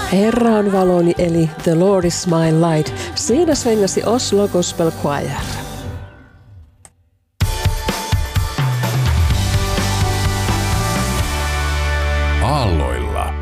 Herra on valoni eli The Lord is my light. Siinä svengasi Oslo Gospel Choir. Aalloilla.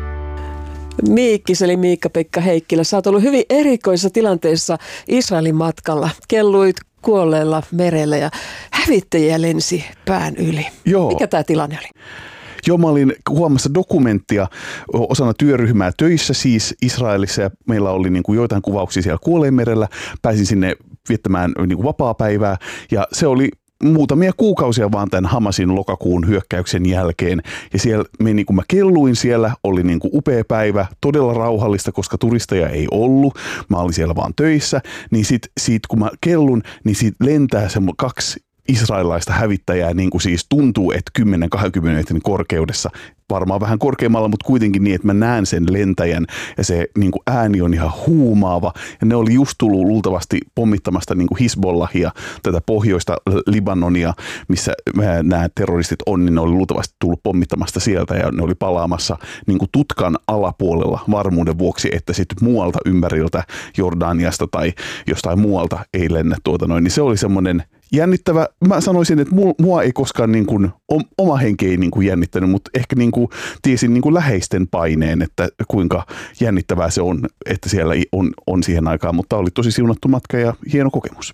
Miikkis eli Miikka-Pekka Heikkilä, sä oot ollut hyvin erikoisessa tilanteessa Israelin matkalla. Kelluit kuolleella merellä ja hävittäjiä lensi pään yli. Joo. Mikä tämä tilanne oli? Joo, mä olin kuvaamassa dokumenttia osana työryhmää töissä siis Israelissa ja meillä oli niin kuin joitain kuvauksia siellä Kuolleenmerellä. Pääsin sinne viettämään niin kuin vapaapäivää ja se oli muutamia kuukausia vaan tämän Hamasin lokakuun hyökkäyksen jälkeen. Ja siellä kun mä kelluin siellä, oli niin kuin upea päivä, todella rauhallista, koska turisteja ei ollut. Mä olin siellä vaan töissä. Niin sit kun mä kellun, niin siitä lentää se 2 israelilaista hävittäjää, niin kuin siis tuntuu, että 10-20 metrin korkeudessa, varmaan vähän korkeammalla, mutta kuitenkin niin, että mä näen sen lentäjän ja se niin kuin ääni on ihan huumaava. Ja ne oli just tullut luultavasti pommittamasta niin kuin Hizbollahia, tätä pohjoista Libanonia, missä nämä terroristit on, niin ne oli luultavasti tullut pommittamasta sieltä ja ne oli palaamassa niin kuin tutkan alapuolella varmuuden vuoksi, että sitten muualta ympäriltä Jordaniasta tai jostain muualta ei lennä niin se oli semmoinen jännittävä. Mä sanoisin, että mua ei koskaan niin kuin, oma henki ei niin kuin jännittänyt, mutta ehkä niin kuin tiesin niin kuin läheisten paineen, että kuinka jännittävää se on, että siellä on siihen aikaan, mutta oli tosi siunattu matka ja hieno kokemus.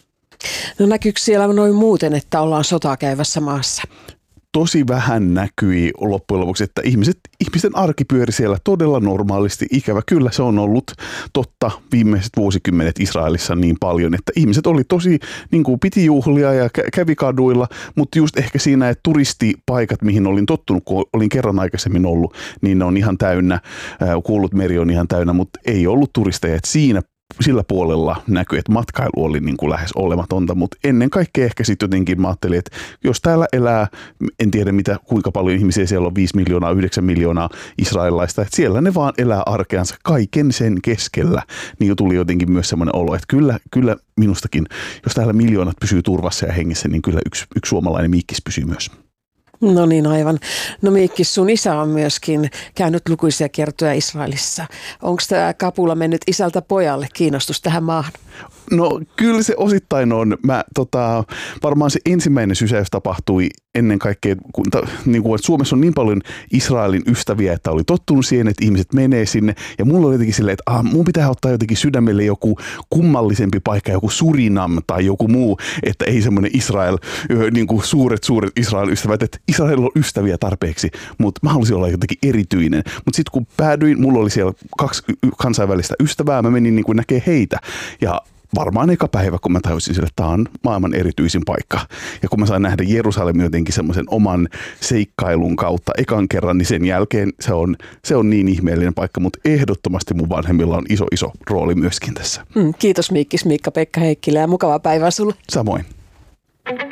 No näkyykö siellä noin muuten, että ollaan sotaa käyvässä maassa? Tosi vähän näkyi loppujen lopuksi, että ihmisten arki pyöri siellä todella normaalisti. Ikävä kyllä se on ollut totta viimeiset vuosikymmenet Israelissa niin paljon, että ihmiset oli tosi, niin kuin piti juhlia ja kävi kaduilla, mutta just ehkä siinä, että turistipaikat, mihin olin tottunut, kun olin kerran aikaisemmin ollut, niin ne on ihan täynnä, kuullut meri on ihan täynnä, mutta ei ollut turisteja, että sillä puolella näkyi, että matkailu oli niin kuin lähes olematonta, mutta ennen kaikkea ehkä sitten jotenkin mä ajattelin, että jos täällä elää, en tiedä kuinka paljon ihmisiä siellä on, 5 miljoonaa, 9 miljoonaa israelilaista, että siellä ne vaan elää arkeansa kaiken sen keskellä, niin tuli jotenkin myös semmoinen olo, että kyllä minustakin, jos täällä miljoonat pysyy turvassa ja hengissä, niin kyllä yksi suomalainen Miikkis pysyy myös. No niin, aivan. No Miikkis, sun isä on myöskin käynyt lukuisia kertoja Israelissa. Onko tämä kapula mennyt isältä pojalle kiinnostus tähän maahan? No kyllä se osittain on. Varmaan se ensimmäinen sysäys tapahtui ennen kaikkea, niin kuin, että Suomessa on niin paljon Israelin ystäviä, että oli tottunut siihen, että ihmiset menee sinne. Ja mulla oli jotenkin silleen, että mun pitää ottaa jotenkin sydämelle joku kummallisempi paikka, joku Surinam tai joku muu, että ei semmoinen Israel, niin kuin suuret Israel-ystävät, että Israelilla on ystäviä tarpeeksi, mutta mä halusin olla jotenkin erityinen. Mutta sitten kun päädyin, mulla oli siellä 2 kansainvälistä ystävää, mä menin niin kuin näkee heitä ja varmaan eka päivä, kun mä tajusin sille, että tämä on maailman erityisin paikka. Ja kun mä sain nähdä Jerusalemin jotenkin semmoisen oman seikkailun kautta ekan kerran, niin sen jälkeen se on niin ihmeellinen paikka, mutta ehdottomasti mun vanhemmilla on iso rooli myöskin tässä. Kiitos Miikkis, Miikka-Pekka Heikkilä ja mukavaa päivää sulle. Samoin.